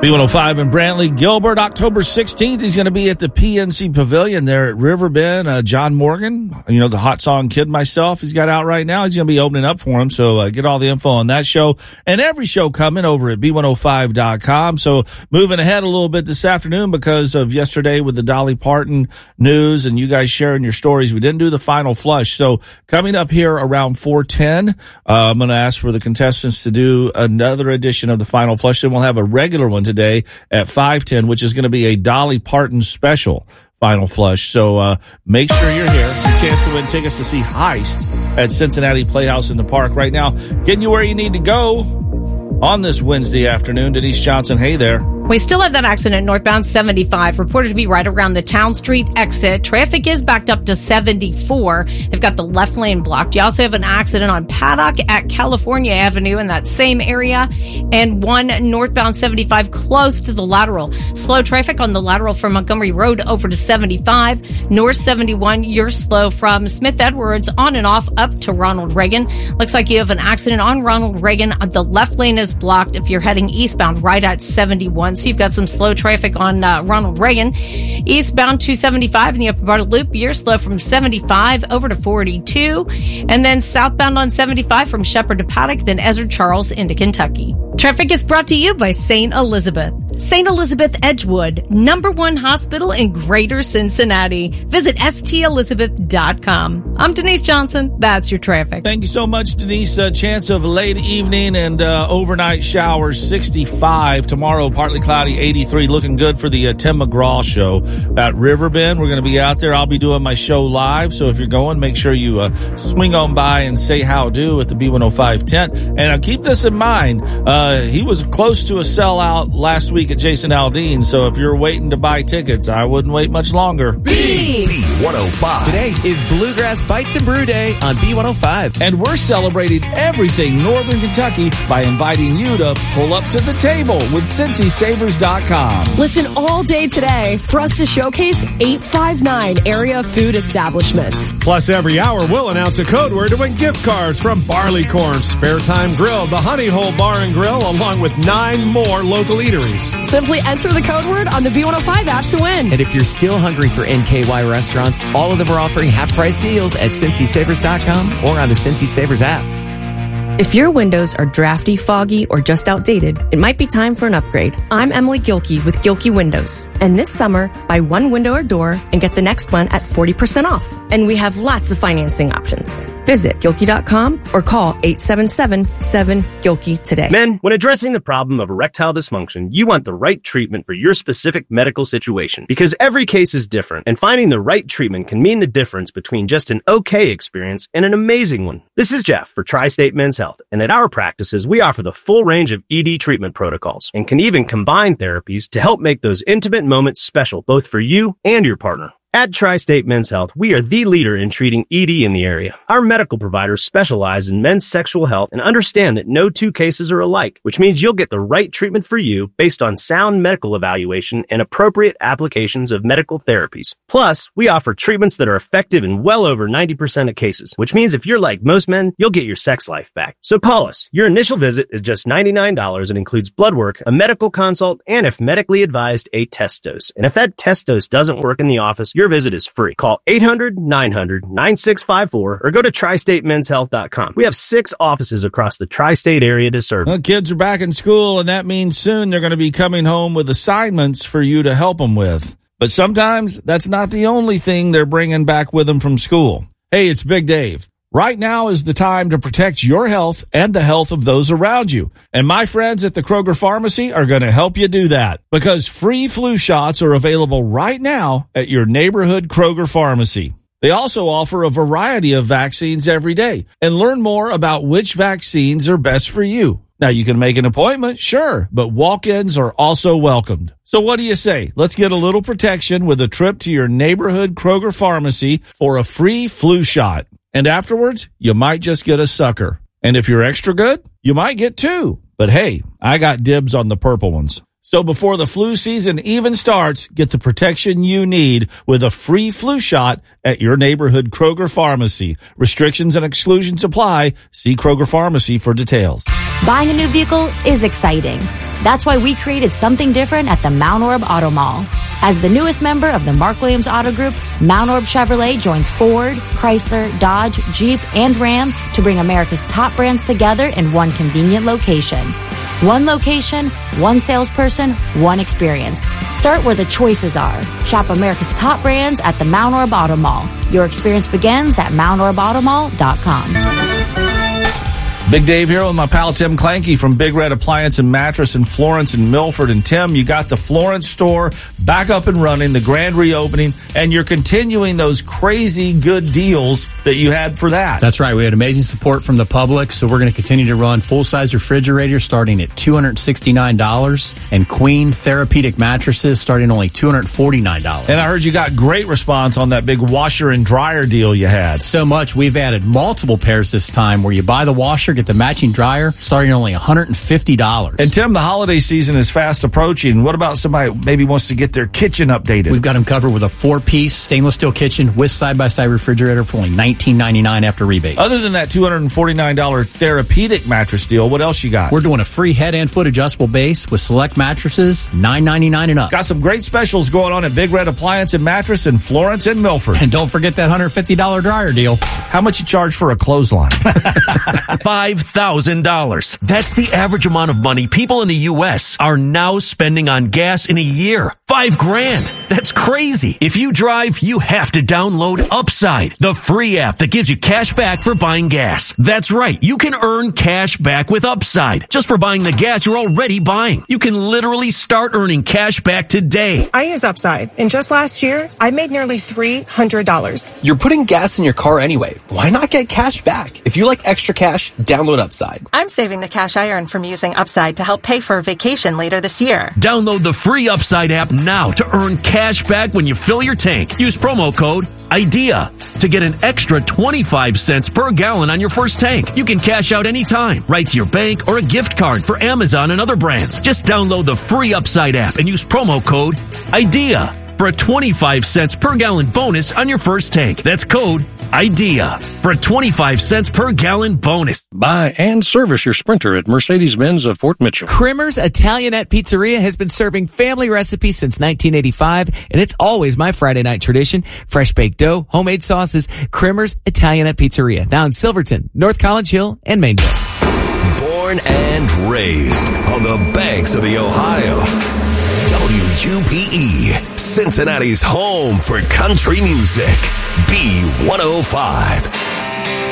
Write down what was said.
B105 in Brantley. Gilbert, October 16th, he's going to be at the PNC Pavilion there at Riverbend. John Morgan, the hot song Kid Myself, he's got out right now. He's going to be opening up for him. So get all the info on that show and every show coming over at B105.com. So moving ahead a little bit this afternoon because of yesterday with the Dolly Parton news and you guys sharing your stories. We didn't do the final flush. So coming up here around 4:10, I'm going to ask for the contestants to do another edition of the final flush. Then we'll have a regular one today at 5:10, which is going to be a Dolly Parton special final flush. So make sure you're here. Your chance to win tickets to see Heist at Cincinnati Playhouse in the Park. Right now, getting you where you need to go on this Wednesday afternoon. Denise Johnson, hey there. We still have that accident northbound 75, reported to be right around the Town Street exit. Traffic is backed up to 74. They've got the left lane blocked. You also have an accident on Paddock at California Avenue in that same area, and one northbound 75 close to the lateral. Slow traffic on the lateral from Montgomery Road over to 75. North 71, you're slow from Smith Edwards on and off up to Ronald Reagan. Looks like you have an accident on Ronald Reagan. The left lane is blocked if you're heading eastbound right at 71. So you've got some slow traffic on Ronald Reagan. Eastbound 275 in the upper part of the loop, you're slow from 75 over to 42. And then southbound on 75 from Shepherd to Paddock, then Ezra Charles into Kentucky. Traffic is brought to you by St. Elizabeth. St. Elizabeth Edgewood, #1 hospital in Greater Cincinnati. Visit stelizabeth.com. I'm Denise Johnson. That's your traffic. Thank you so much, Denise. Chance of late evening and overnight showers, 65. Tomorrow, partly cloudy, 83. Looking good for the Tim McGraw show at Riverbend. We're going to be out there. I'll be doing my show live. So if you're going, make sure you swing on by and say how-do at the B105 tent. And keep this in mind. He was close to a sellout last week at Jason Aldean, so if you're waiting to buy tickets, I wouldn't wait much longer. B105. Today is Bluegrass Bites and Brew Day on B105. And we're celebrating everything Northern Kentucky by inviting you to pull up to the table with CincySavers.com. Listen all day today for us to showcase 859 area food establishments. Plus, every hour we'll announce a code word to win gift cards from Barleycorn, Spare Time Grill, the Honey Hole Bar and Grill, along with 9 more local eateries. Simply enter the code word on the B105 app to win. And if you're still hungry for NKY restaurants, all of them are offering half-price deals at CincySavers.com or on the Cincy Savers app. If your windows are drafty, foggy, or just outdated, it might be time for an upgrade. I'm Emily Gilkey with Gilkey Windows. And this summer, buy one window or door and get the next one at 40% off. And we have lots of financing options. Visit Gilkey.com or call 877-7-GILKEY today. Men, when addressing the problem of erectile dysfunction, you want the right treatment for your specific medical situation. Because every case is different, and finding the right treatment can mean the difference between just an okay experience and an amazing one. This is Jeff for Tri-State Men's Health, and at our practices, we offer the full range of ED treatment protocols and can even combine therapies to help make those intimate moments special, both for you and your partner. At Tri-State Men's Health, we are the leader in treating ED in the area. Our medical providers specialize in men's sexual health and understand that no two cases are alike, which means you'll get the right treatment for you based on sound medical evaluation and appropriate applications of medical therapies. Plus, we offer treatments that are effective in well over 90% of cases, which means if you're like most men, you'll get your sex life back. So call us. Your initial visit is just $99 and includes blood work, a medical consult, and if medically advised, a test dose. And if that test dose doesn't work in the office, your visit is free. Call 800-900-9654 or go to TriStateMen'sHealth.com. We have 6 offices across the tri-state area to serve. Well, kids are back in school, and that means soon they're going to be coming home with assignments for you to help them with. But sometimes that's not the only thing they're bringing back with them from school. Hey, it's Big Dave. Right now is the time to protect your health and the health of those around you. And my friends at the Kroger Pharmacy are going to help you do that because free flu shots are available right now at your neighborhood Kroger Pharmacy. They also offer a variety of vaccines every day and learn more about which vaccines are best for you. Now, you can make an appointment, sure, but walk-ins are also welcomed. So what do you say? Let's get a little protection with a trip to your neighborhood Kroger Pharmacy for a free flu shot. And afterwards, you might just get a sucker. And if you're extra good, you might get 2. But hey, I got dibs on the purple ones. So before the flu season even starts, get the protection you need with a free flu shot at your neighborhood Kroger Pharmacy. Restrictions and exclusions apply. See Kroger Pharmacy for details. Buying a new vehicle is exciting, That's why we created something different at the Mount Orab Auto Mall. As the newest member of the Mark Williams Auto Group, Mount Orab Chevrolet joins Ford, Chrysler, Dodge, Jeep, and Ram to bring America's top brands together in one convenient location. One location, one salesperson, one experience. Start where the choices are. Shop America's top brands at the Mount Orab Auto Mall. Your experience begins at mountorabautomall.com. Big Dave here with my pal Tim Clanky from Big Red Appliance and Mattress in Florence and Milford. And Tim, you got the Florence store back up and running, the grand reopening, and you're continuing those crazy good deals that you had for that. That's right. We had amazing support from the public, so we're going to continue to run full-size refrigerators starting at $269 and queen therapeutic mattresses starting only $249. And I heard you got great response on that big washer and dryer deal you had. So much, we've added multiple pairs this time where you buy the washer, get the matching dryer, starting only $150. And Tim, the holiday season is fast approaching. What about somebody who maybe wants to get their kitchen updated? We've got them covered with a 4-piece stainless steel kitchen with side-by-side refrigerator for only $19.99 after rebate. Other than that $249 therapeutic mattress deal, what else you got? We're doing a free head and foot adjustable base with select mattresses, $9.99 and up. Got some great specials going on at Big Red Appliance and Mattress in Florence and Milford. And don't forget that $150 dryer deal. How much you charge for a clothesline? $5,000. That's the average amount of money people in the U.S. are now spending on gas in a year. $5,000. That's crazy. If you drive, you have to download Upside, the free app that gives you cash back for buying gas. That's right. You can earn cash back with Upside just for buying the gas you're already buying. You can literally start earning cash back today. I use Upside, and just last year, I made nearly $300. You're putting gas in your car anyway. Why not get cash back? If you like extra cash, download Upside. I'm saving the cash I earned from using Upside to help pay for a vacation later this year. Download the free Upside app now to earn cash back when you fill your tank. Use promo code IDEA to get an extra 25 cents per gallon on your first tank. You can cash out anytime, right to your bank or a gift card for Amazon and other brands. Just download the free Upside app and use promo code IDEA for a 25 cents per gallon bonus on your first tank. That's code IDEA for a 25 cents per gallon bonus. Buy and service your Sprinter at Mercedes-Benz of Fort Mitchell. Krimmer's Italianette Pizzeria has been serving family recipes since 1985, and it's always my Friday night tradition. Fresh baked dough, homemade sauces, Krimmer's Italianette Pizzeria. Now in Silverton, North College Hill, and Mainville. Born and raised on the banks of the Ohio. WUPE, Cincinnati's home for country music. B105.